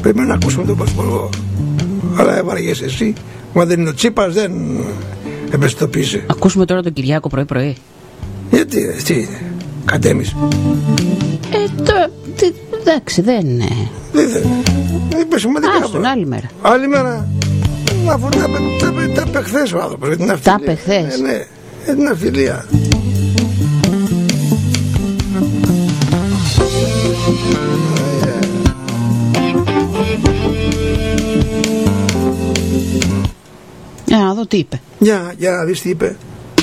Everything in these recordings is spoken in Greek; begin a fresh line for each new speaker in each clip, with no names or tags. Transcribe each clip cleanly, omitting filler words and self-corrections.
Πρέπει να ακούσουμε τον Πρωθυπουργό. Αλλά βαριέσαι εσύ. Μα δεν είναι ο Τσίπρας, δεν ευαισθητοποίησε.
Ακούσουμε τώρα τον Κυριάκο πρωί-πρωί.
Γιατί, τι είναι, κατέμεις.
Εντάξει, δεν είναι.
Δεν είπε σημαντικά.
Άστον, άλλη μέρα.
Άλλη μέρα. Αφού τα απεχθές ο άνθρωπος.
Τα απεχθές.
Ναι, την αυθυλία.
Για να δω τι είπε.
Για να δεις τι είπε.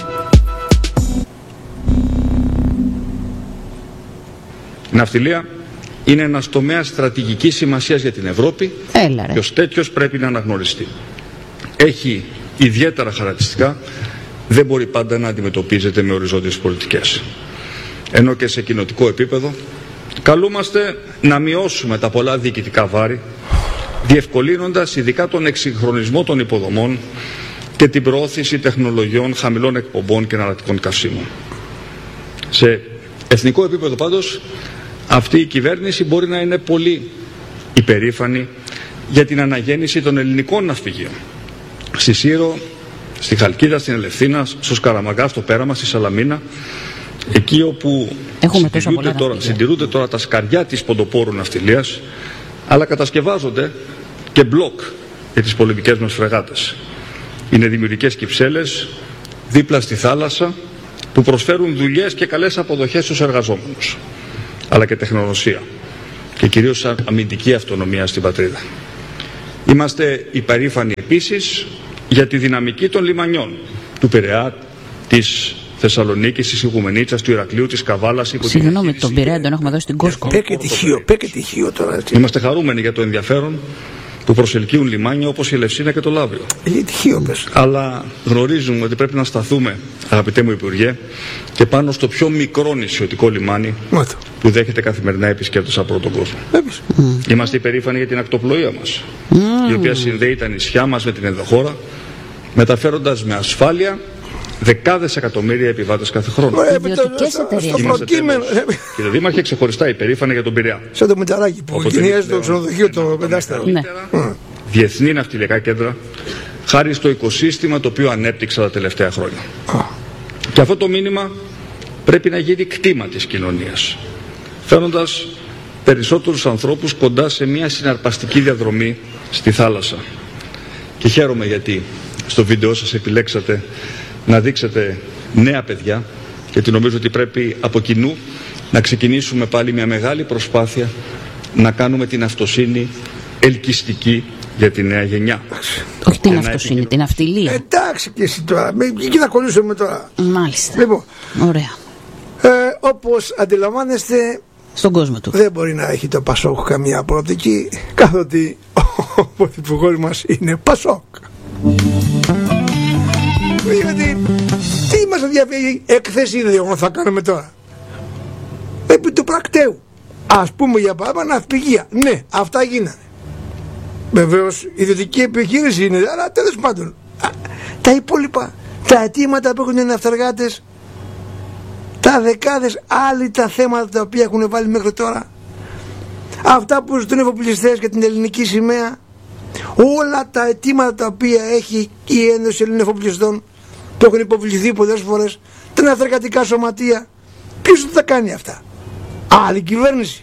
Η ναυτιλία είναι ένας τομέας στρατηγικής σημασίας για την Ευρώπη και ως τέτοιος πρέπει να αναγνωριστεί. Έχει ιδιαίτερα χαρακτηριστικά, δεν μπορεί πάντα να αντιμετωπίζεται με οριζόντιες πολιτικές. Ενώ και σε κοινοτικό επίπεδο καλούμαστε να μειώσουμε τα πολλά διοικητικά βάρη, διευκολύνοντας ειδικά τον εξυγχρονισμό των υποδομών και την προώθηση τεχνολογιών χαμηλών εκπομπών και εναλλακτικών καυσίμων. Σε εθνικό επίπεδο πάντως, αυτή η κυβέρνηση μπορεί να είναι πολύ υπερήφανη για την αναγέννηση των ελληνικών ναυπηγείων. Στη Σύρο, στη Χαλκίδα, στην Ελευθύνα, στο Σκαραμαγκά, στο Πέραμα, στη Σαλαμίνα, εκεί όπου συντηρούνται τώρα τα σκαριά της ποντοπόρου ναυτιλίας, αλλά κατασκευάζονται και μπλοκ για τις πολιτικές μας φρεγάτες. Είναι δημιουργικές κυψέλες δίπλα στη θάλασσα που προσφέρουν δουλειές και καλές αποδοχές στους εργαζόμενους, αλλά και τεχνογνωσία και κυρίως αμυντική αυτονομία στην πατρίδα. Είμαστε υπερήφανοι επίσης για τη δυναμική των λιμανιών του Πειραιά, της Θεσσαλονίκης, της Ιγουμενίτσας, του Ηρακλείου, της Καβάλας.
Συγγνώμη, τον Πειραιά τον έχουμε δώσει στην Κόσκο.
Πέκε τυχείο τώρα.
Είμαστε χαρούμενοι για το ενδιαφέρον που προσελκύουν λιμάνια όπως η Ελευσίνα και το Λαύριο. Αλλά γνωρίζουμε ότι πρέπει να σταθούμε, αγαπητέ μου Υπουργέ, και πάνω στο πιο μικρό νησιωτικό λιμάνι που δέχεται καθημερινά επισκέπτες από όλο τον κόσμο. Είμαστε υπερήφανοι για την ακτοπλοεία μας, η οποία συνδέει τα νησιά μας με την ενδοχώρα, μεταφέροντας με ασφάλεια δεκάδες εκατομμύρια επιβάτες κάθε χρόνο. Κύριε Δήμαρχε, ξεχωριστά υπερήφανοι για τον Πειραιά.
Σαν το Μητσαράκι που κινιάζει το ξενοδοχείο το πεντάστερο.
Διεθνή ναυτιλιακά κέντρα, χάρη στο οικοσύστημα το οποίο ανέπτυξα τα τελευταία χρόνια. Και αυτό το μήνυμα πρέπει να γίνει κτήμα της κοινωνίας, φέρνοντας περισσότερους ανθρώπους κοντά σε μια συναρπαστική διαδρομή στη θάλασσα. Και χαίρομαι γιατί στο βίντεο σας επιλέξατε να δείξετε νέα παιδιά, γιατί νομίζω ότι πρέπει από κοινού να ξεκινήσουμε πάλι μια μεγάλη προσπάθεια να κάνουμε την αυτοσύνη ελκυστική για τη νέα γενιά.
Όχι την αυτοσύνη, την αυτιλία.
Εντάξει και εσύ τώρα, εκεί θα κολλήσουμε τώρα.
Μάλιστα.
Λοιπόν,
ωραία.
Όπως αντιλαμβάνεστε,
στον κόσμο του
δεν μπορεί να έχει το Πασόκ καμία προοπτική, καθότι ο πρωθυπουργός μας είναι Πασόκ. Γιατί τι μας ενδιαφέρει έκθεση ιδεών θα κάνουμε τώρα επί του πρακτέου, ας πούμε για παράδειγμα ναυπηγεία. Ναι, αυτά γίνανε, βεβαίως ιδιωτική επιχείρηση είναι, αλλά τέλος πάντων τα υπόλοιπα, τα αιτήματα που έχουν οι ναυτεργάτες, τα δεκάδες άλλοι τα θέματα τα οποία έχουν βάλει μέχρι τώρα, αυτά που ζητούν οι εφοπλιστές για την ελληνική σημαία, όλα τα αιτήματα τα οποία έχει η Ένωση Ελλήνων Εφοπλιστών που έχουν υποβληθεί πολλές φορές, τα ναυτεργατικά σωματεία, ποιος θα κάνει αυτά? Άλλη κυβέρνηση.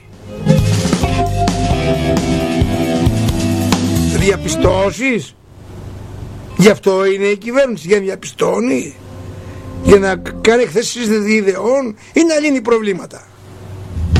Διαπιστώσεις. Γι' αυτό είναι η κυβέρνηση, για να διαπιστώνει, για να κάνει εκθέσεις ιδεών ή να λύνει προβλήματα.